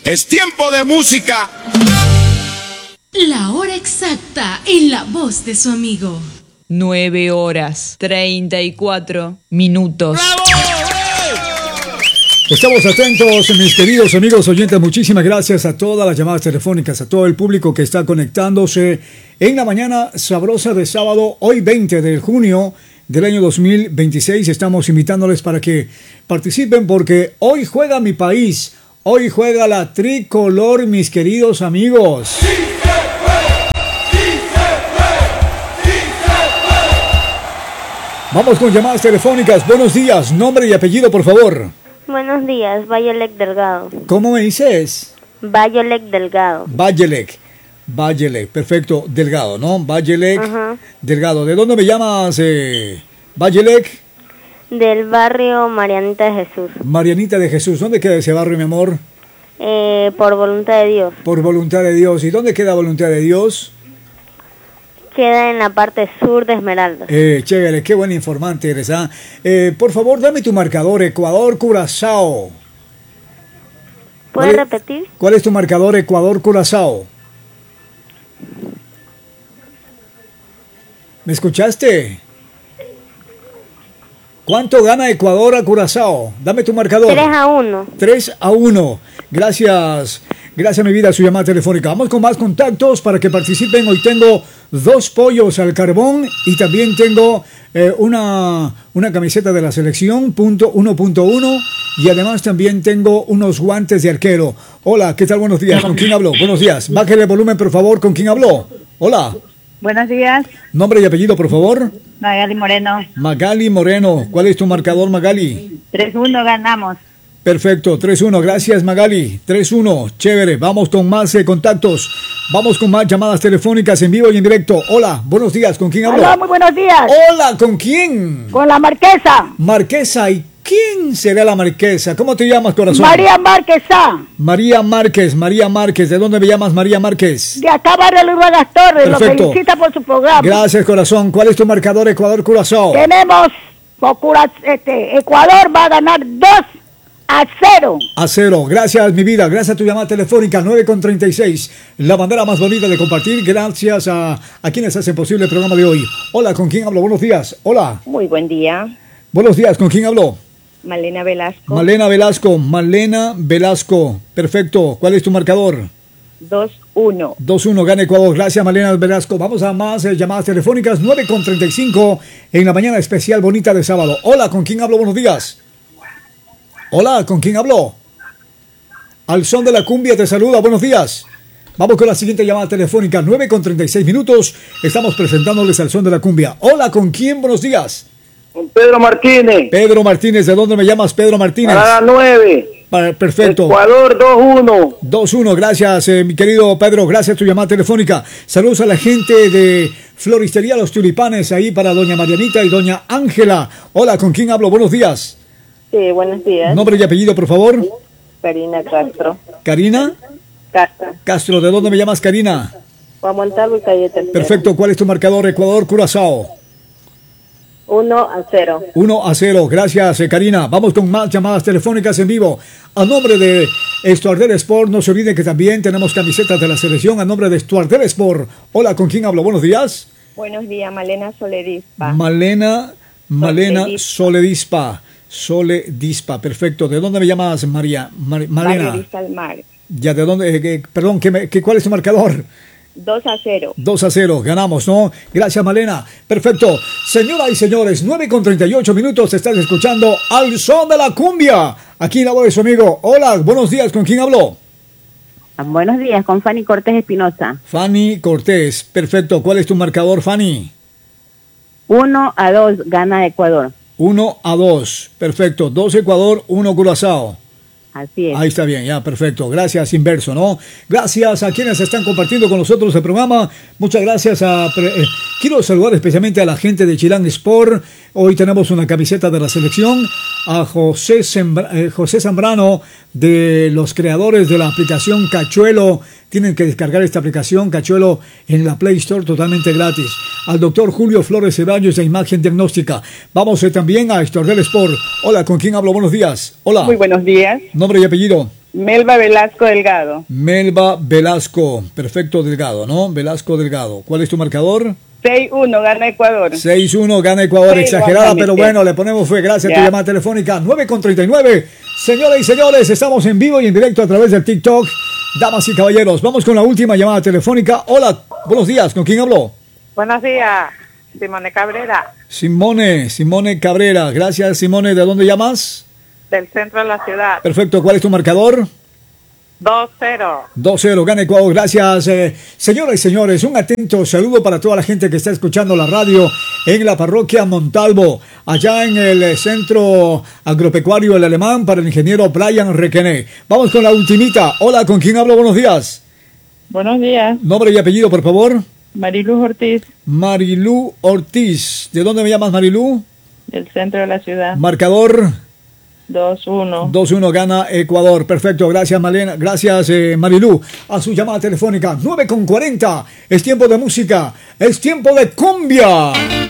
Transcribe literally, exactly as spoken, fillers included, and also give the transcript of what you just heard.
Es tiempo de música. La hora exacta en la voz de su amigo. Nueve horas, treinta y cuatro minutos. ¡Bravo! Estamos atentos, mis queridos amigos oyentes. Muchísimas gracias a todas las llamadas telefónicas, a todo el público que está conectándose en la mañana sabrosa de sábado, hoy veinte de junio del año dos mil veintiséis. Estamos invitándoles para que participen porque hoy juega mi país, hoy juega la tricolor, mis queridos amigos. ¡Sí se puede! ¡Sí se puede! ¡Sí se puede! Vamos con llamadas telefónicas. Buenos días, nombre y apellido, por favor. Buenos días, Vayolek Delgado. ¿Cómo me dices? Vayolek Delgado. Vayolek. Vayolek, perfecto, Delgado, ¿no? Vayolek, Ajá. Delgado. ¿De dónde me llamas, eh, Vayolek? Del barrio Marianita de Jesús. Marianita de Jesús. ¿Dónde queda ese barrio, mi amor? Eh, por voluntad de Dios. Por voluntad de Dios. ¿Y dónde queda voluntad de Dios? Queda en la parte sur de Esmeraldas. Eh, chévere, qué buen informante eres, ¿ah? Eh, por favor, dame tu marcador, Ecuador, Curazao. ¿Puedes ¿Cuál es, repetir? ¿Cuál es tu marcador, Ecuador, Curazao? ¿Me escuchaste? ¿Cuánto gana Ecuador a Curazao? Dame tu marcador. tres a uno. tres a uno. Gracias. Gracias, mi vida, a su llamada telefónica. Vamos con más contactos para que participen. Hoy tengo dos pollos al carbón y también tengo eh, una, una camiseta de la selección punto uno punto uno y además también tengo unos guantes de arquero. Hola, ¿qué tal? Buenos días. ¿Con quién habló? Buenos días. Bájale el volumen, por favor. ¿Con quién habló? Hola. Buenos días. Nombre y apellido, por favor. Magali Moreno. Magali Moreno. ¿Cuál es tu marcador, Magali? tres uno ganamos. Perfecto, tres uno, gracias Magali, tres uno, chévere, vamos con más eh, contactos, vamos con más llamadas telefónicas en vivo y en directo. Hola, buenos días, ¿con quién hablo? Hola, muy buenos días. Hola, ¿con quién? Con la Marquesa. Marquesa, ¿y quién será la Marquesa? ¿Cómo te llamas, corazón? María Marquesa. María Márquez, María Márquez, ¿de dónde me llamas, María Márquez? De acá, barrio Luis Vargas Torres, lo Perfecto. felicita por su programa. Gracias, corazón, ¿cuál es tu marcador, Ecuador, Curazao? Tenemos, Cura- este, Ecuador va a ganar dos a cero. A cero, gracias mi vida, gracias a tu llamada telefónica nueve con treinta y seis, la manera más bonita de compartir, gracias a, a quienes hacen posible el programa de hoy. Hola, ¿con quién hablo? Buenos días, hola. Muy buen día. Buenos días, ¿con quién hablo? Malena Velasco. Malena Velasco, Malena Velasco, perfecto, ¿cuál es tu marcador? dos uno. dos uno, gana Ecuador, gracias Malena Velasco. Vamos a más eh, llamadas telefónicas, nueve con treinta y cinco en la mañana especial bonita de sábado. Hola, ¿con quién hablo? Buenos días. Hola, ¿con quién habló? Al son de la cumbia te saluda, buenos días. Vamos con la siguiente llamada telefónica, nueve con treinta y seis minutos. Estamos presentándoles al son de la cumbia. Hola, ¿con quién? Buenos días. Con Pedro Martínez. Pedro Martínez, ¿de dónde me llamas, Pedro Martínez? A las nueve. Pa- Perfecto. Ecuador dos uno. dos uno, gracias, eh, mi querido Pedro, gracias a tu llamada telefónica. Saludos a la gente de Floristería Los Tulipanes, ahí para doña Marianita y doña Ángela. Hola, ¿con quién hablo? Buenos días. Sí, buenos días. Nombre y apellido, por favor. Karina Castro. Karina Castro. Castro, ¿de dónde me llamas, Karina? Juan Montalvo y calle Tercera. Perfecto, ¿cuál es tu marcador? Ecuador, Curazao. uno a cero. uno a cero, gracias eh, Karina. Vamos con más llamadas telefónicas en vivo. A nombre de Estuardel Sport, no se olviden que también tenemos camisetas de la selección. A nombre de Estuardel Sport. Hola, ¿con quién hablo? Buenos días. Buenos días, Malena Soledispa. Malena, Malena Soledispa. Soledispa. Soledispa, perfecto. ¿De dónde me llamas, María? Mar- Malena. Barrio Vista al Mar. Ya, ¿de dónde? eh, que- perdón, ¿qué me- qué- ¿cuál es tu marcador? dos a cero. dos a cero, ganamos, ¿no? Gracias, Malena. Perfecto. Señoras y señores, nueve con treinta y ocho minutos, están escuchando Al Son de la Cumbia. Aquí la voz de su amigo. Hola, buenos días, ¿con quién habló? Buenos días, con Fanny Cortés Espinosa. Fanny Cortés, perfecto. ¿Cuál es tu marcador, Fanny? uno a dos gana Ecuador. uno a dos, perfecto. dos Ecuador, uno Curazao. Así es. Ahí está bien, ya, perfecto. Gracias, Inverso, ¿no? Gracias a quienes están compartiendo con nosotros el programa. Muchas gracias a... Eh, quiero saludar especialmente a la gente de Chilán Sport. Hoy tenemos una camiseta de la selección. A José, Sembra, eh, José Zambrano, de los creadores de la aplicación Cachuelo. Tienen que descargar esta aplicación Cachuelo en la Play Store totalmente gratis. Al doctor Julio Flores Ceballos de Imagen Diagnóstica. Vamos eh, también a Estuardel Sport. Hola, ¿con quién hablo? Buenos días. Hola. Muy buenos días. Nombre y apellido. Melba Velasco Delgado. Melba Velasco, perfecto, Delgado, ¿no? Velasco Delgado. ¿Cuál es tu marcador? seis uno, gana Ecuador. seis uno, gana Ecuador, Sí, exagerada, igual, pero sí. bueno, le ponemos fue gracias a tu Ya. llamada telefónica, nueve con treinta y nueve. Señoras y señores, estamos en vivo y en directo a través del TikTok. Damas y caballeros, vamos con la última llamada telefónica. Hola, buenos días, ¿con quién habló? Buenos días, Simone Cabrera, Simone, Simone Cabrera. Gracias, Simone, ¿de dónde llamas? del centro de la ciudad. Perfecto, ¿cuál es tu marcador? dos cero. dos cero, gana Ecuador, gracias. Eh, señoras y señores, un atento saludo para toda la gente que está escuchando la radio en la parroquia Montalvo, allá en el eh, centro agropecuario El Alemán, para el ingeniero Brian Requené. Vamos con la ultimita. Hola, ¿con quién hablo? Buenos días. Buenos días, Nombre y apellido, por favor. Mariluz Ortiz, Marilú Ortiz. ¿De dónde me llamas, Marilú? del centro de la ciudad. Marcador. dos uno. dos uno gana Ecuador. Perfecto, gracias Malena, gracias eh, Marilú. A su llamada telefónica, nueve con cuarenta. Es tiempo de música, es tiempo de cumbia.